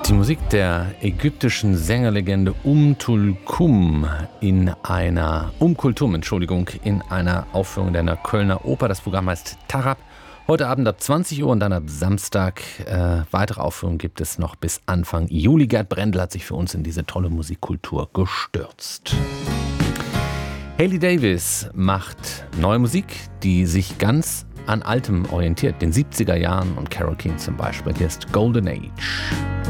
Die Musik der ägyptischen Sängerlegende Kulthum in einer Aufführung der Kölner Oper. Das Programm heißt Tarab. Heute Abend ab 20 Uhr und dann ab Samstag. Weitere Aufführungen gibt es noch bis Anfang Juli. Gerd Brendel hat sich für uns in diese tolle Musikkultur gestürzt. Hailey Davis macht neue Musik, die sich ganz an Altem orientiert, den 70er Jahren und Carole King zum Beispiel. Hier ist Golden Age.